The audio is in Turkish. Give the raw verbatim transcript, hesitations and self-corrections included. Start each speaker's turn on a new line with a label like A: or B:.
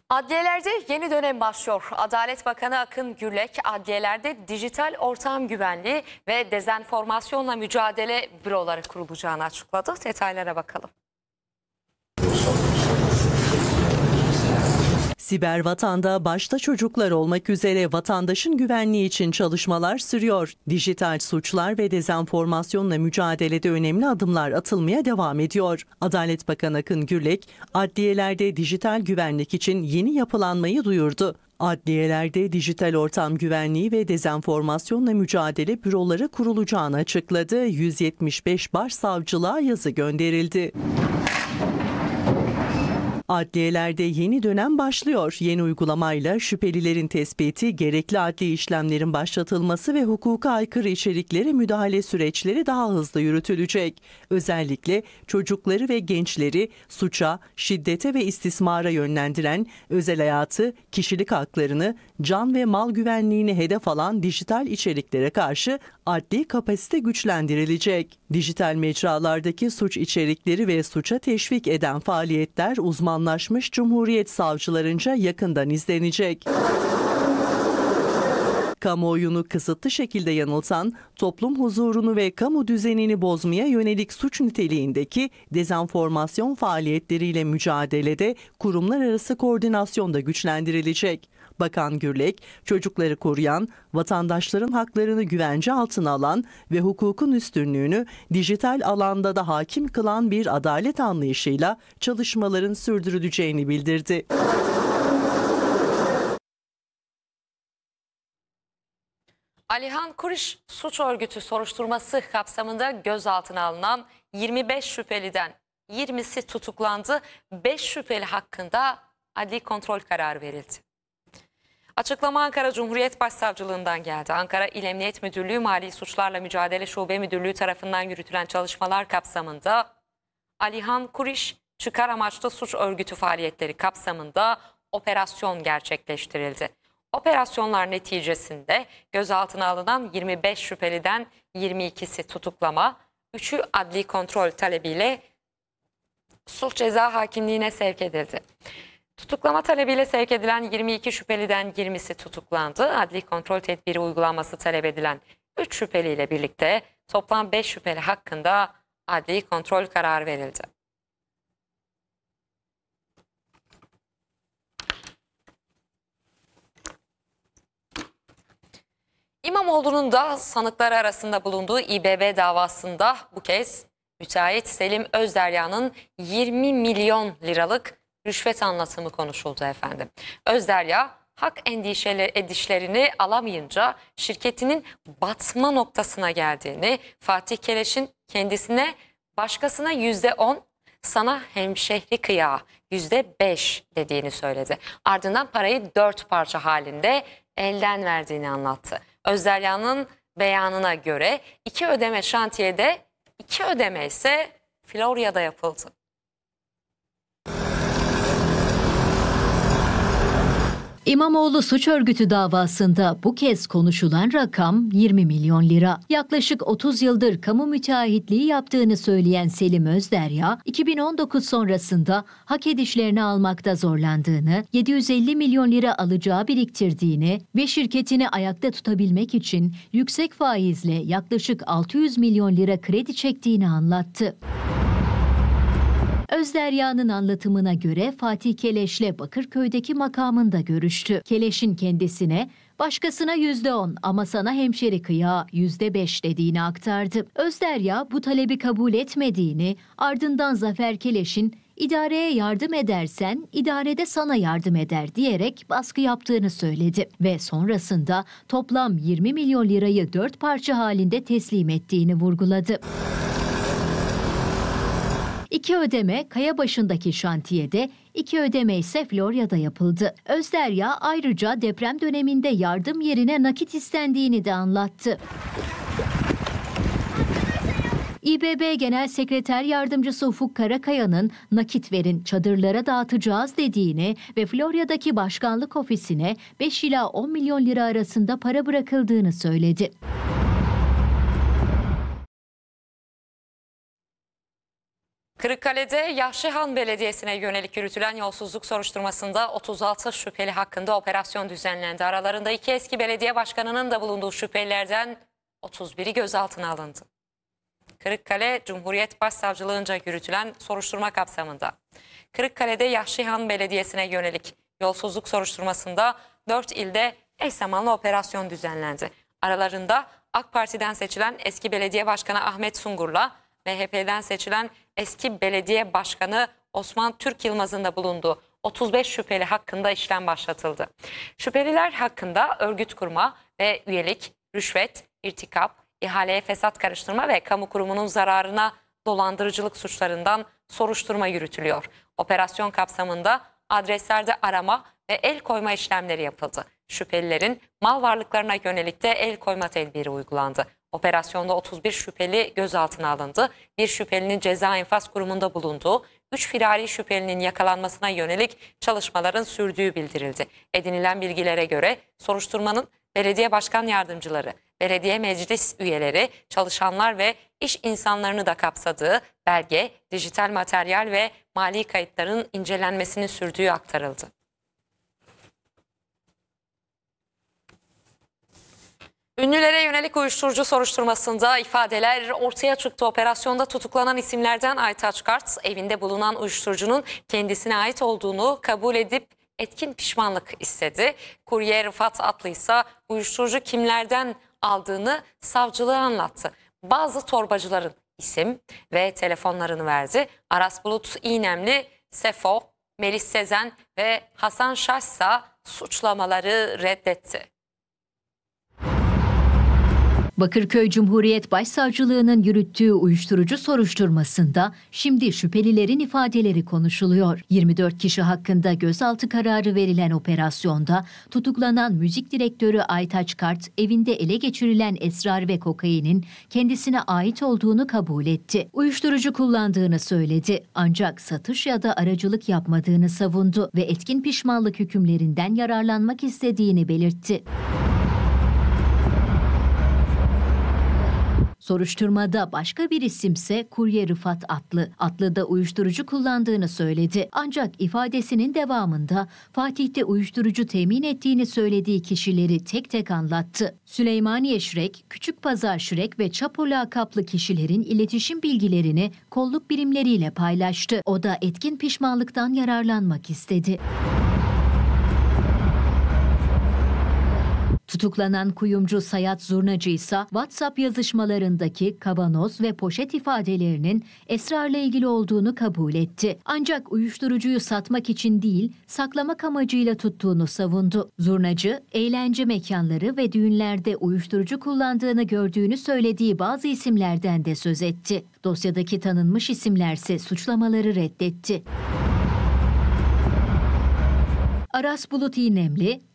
A: Adliyelerde yeni dönem başlıyor. Adalet Bakanı Akın Gürlek, adliyelerde dijital ortam güvenliği ve dezenformasyonla mücadele büroları kurulacağını açıkladı. Detaylara bakalım.
B: Siber vatanda başta çocuklar olmak üzere vatandaşın güvenliği için çalışmalar sürüyor. Dijital suçlar ve dezenformasyonla mücadelede önemli adımlar atılmaya devam ediyor. Adalet Bakanı Akın Gürlek, adliyelerde dijital güvenlik için yeni yapılanmayı duyurdu. Adliyelerde dijital ortam güvenliği ve dezenformasyonla mücadele büroları kurulacağını açıkladı. yüz yetmiş beş başsavcılığa yazı gönderildi. Adliyelerde yeni dönem başlıyor. Yeni uygulamayla şüphelilerin tespiti, gerekli adli işlemlerin başlatılması ve hukuka aykırı içeriklere müdahale süreçleri daha hızlı yürütülecek. Özellikle çocukları ve gençleri suça, şiddete ve istismara yönlendiren, özel hayatı, kişilik haklarını, can ve mal güvenliğini hedef alan dijital içeriklere karşı adli kapasite güçlendirilecek. Dijital mecralardaki suç içerikleri ve suça teşvik eden faaliyetler uzmanlaşmış Cumhuriyet savcılarınca yakından izlenecek. Kamuoyunu kısıtlı şekilde yanıltan, toplum huzurunu ve kamu düzenini bozmaya yönelik suç niteliğindeki dezenformasyon faaliyetleriyle mücadelede kurumlar arası koordinasyon da güçlendirilecek. Bakan Gürlek, çocukları koruyan, vatandaşların haklarını güvence altına alan ve hukukun üstünlüğünü dijital alanda da hakim kılan bir adalet anlayışıyla çalışmaların sürdürüleceğini bildirdi.
A: Alihan Kuriş suç örgütü soruşturması kapsamında gözaltına alınan yirmi beş şüpheliden yirmisi tutuklandı. beş şüpheli hakkında adli kontrol kararı verildi. Açıklama Ankara Cumhuriyet Başsavcılığından geldi. Ankara İl Emniyet Müdürlüğü Mali Suçlarla Mücadele Şube Müdürlüğü tarafından yürütülen çalışmalar kapsamında Alihan Kuriş çıkar amaçlı suç örgütü faaliyetleri kapsamında operasyon gerçekleştirildi. Operasyonlar neticesinde gözaltına alınan yirmi beş şüpheliden yirmi ikisi tutuklama, üçü adli kontrol talebiyle sulh ceza hakimliğine sevk edildi. Tutuklama talebiyle sevk edilen yirmi iki şüpheliden yirmisi tutuklandı. Adli kontrol tedbiri uygulanması talep edilen üç şüpheliyle birlikte toplam beş şüpheli hakkında adli kontrol kararı verildi. İmamoğlu'nun da sanıkları arasında bulunduğu İBB davasında bu kez müteahhit Selim Özderya'nın yirmi milyon liralık rüşvet anlatımı konuşuldu efendim. Özderya hak endişeli edişlerini alamayınca şirketinin batma noktasına geldiğini, Fatih Keleş'in kendisine başkasına yüzde on, sana hemşehri kıyağı yüzde beş dediğini söyledi. Ardından parayı dört parça halinde elden verdiğini anlattı. Özderya'nın beyanına göre iki ödeme şantiyede, iki ödeme ise Florya'da yapıldı.
C: İmamoğlu suç örgütü davasında bu kez konuşulan rakam yirmi milyon lira. Yaklaşık otuz yıldır kamu müteahhitliği yaptığını söyleyen Selim Özderya, iki bin on dokuz sonrasında hak edişlerini almakta zorlandığını, yedi yüz elli milyon lira alacağı biriktirdiğini ve şirketini ayakta tutabilmek için yüksek faizle yaklaşık altı yüz milyon lira kredi çektiğini anlattı. Özderya'nın anlatımına göre Fatih Keleş'le Bakırköy'deki makamında görüştü. Keleş'in kendisine başkasına yüzde on ama sana hemşeri kıyağı yüzde beş dediğini aktardı. Özderya bu talebi kabul etmediğini, ardından Zafer Keleş'in idareye yardım edersen idarede sana yardım eder diyerek baskı yaptığını söyledi ve sonrasında toplam yirmi milyon lirayı dört parça halinde teslim ettiğini vurguladı. İki ödeme Kayabaşı'ndaki şantiyede, iki ödeme ise Florya'da yapıldı. Özderya ayrıca deprem döneminde yardım yerine nakit istendiğini de anlattı. İBB Genel Sekreter Yardımcısı Ufuk Karakaya'nın nakit verin çadırlara dağıtacağız dediğini ve Florya'daki başkanlık ofisine beş ila on milyon lira arasında para bırakıldığını söyledi.
A: Kırıkkale'de Yahşihan Belediyesi'ne yönelik yürütülen yolsuzluk soruşturmasında otuz altı şüpheli hakkında operasyon düzenlendi. Aralarında iki eski belediye başkanının da bulunduğu şüphelilerden otuz biri gözaltına alındı. Kırıkkale Cumhuriyet Başsavcılığınca yürütülen soruşturma kapsamında Kırıkkale'de Yahşihan Belediyesi'ne yönelik yolsuzluk soruşturmasında dört ilde eş zamanlı operasyon düzenlendi. Aralarında AK Parti'den seçilen eski belediye başkanı Ahmet Sungur'la M H P'den seçilen eski belediye başkanı Osman Türk Yılmaz'ın da bulunduğu otuz beş şüpheli hakkında işlem başlatıldı. Şüpheliler hakkında örgüt kurma ve üyelik, rüşvet, irtikap, ihaleye fesat karıştırma ve kamu kurumunun zararına dolandırıcılık suçlarından soruşturma yürütülüyor. Operasyon kapsamında adreslerde arama ve el koyma işlemleri yapıldı. Şüphelilerin mal varlıklarına yönelik de el koyma tedbiri uygulandı. Operasyonda otuz bir şüpheli gözaltına alındı. Bir şüphelinin ceza infaz kurumunda bulunduğu, üç firari şüphelinin yakalanmasına yönelik çalışmaların sürdüğü bildirildi. Edinilen bilgilere göre soruşturmanın belediye başkan yardımcıları, belediye meclis üyeleri, çalışanlar ve iş insanlarını da kapsadığı belge, dijital materyal ve mali kayıtların incelenmesini sürdüğü aktarıldı. Ünlülere yönelik uyuşturucu soruşturmasında ifadeler ortaya çıktı. Operasyonda tutuklanan isimlerden Aytaç Kart, evinde bulunan uyuşturucunun kendisine ait olduğunu kabul edip etkin pişmanlık istedi. Kurye Rıfat Atlı ise uyuşturucu kimlerden aldığını savcılığa anlattı. Bazı torbacıların isim ve telefonlarını verdi. Aras Bulut İğnemli, Sefo, Melis Sezen ve Hasan Şaş ise suçlamaları reddetti.
C: Bakırköy Cumhuriyet Başsavcılığı'nın yürüttüğü uyuşturucu soruşturmasında şimdi şüphelilerin ifadeleri konuşuluyor. yirmi dört kişi hakkında gözaltı kararı verilen operasyonda tutuklanan müzik direktörü Aytaç Kart evinde ele geçirilen esrar ve kokainin kendisine ait olduğunu kabul etti. Uyuşturucu kullandığını söyledi ancak satış ya da aracılık yapmadığını savundu ve etkin pişmanlık hükümlerinden yararlanmak istediğini belirtti. Soruşturmada başka bir isimse Kurye Rıfat Atlı. Atlı da uyuşturucu kullandığını söyledi. Ancak ifadesinin devamında Fatih'te uyuşturucu temin ettiğini söylediği kişileri tek tek anlattı. Süleymaniye Şirek, Küçükpazar Şirek ve Çapo lakaplı kişilerin iletişim bilgilerini kolluk birimleriyle paylaştı. O da etkin pişmanlıktan yararlanmak istedi. Tutuklanan kuyumcu Sayat Zurnacı ise WhatsApp yazışmalarındaki kavanoz ve poşet ifadelerinin esrarla ilgili olduğunu kabul etti. Ancak uyuşturucuyu satmak için değil, saklamak amacıyla tuttuğunu savundu. Zurnacı, eğlence mekanları ve düğünlerde uyuşturucu kullandığını gördüğünü söylediği bazı isimlerden de söz etti. Dosyadaki tanınmış isimlerse suçlamaları reddetti. Aras Bulut İğnemli,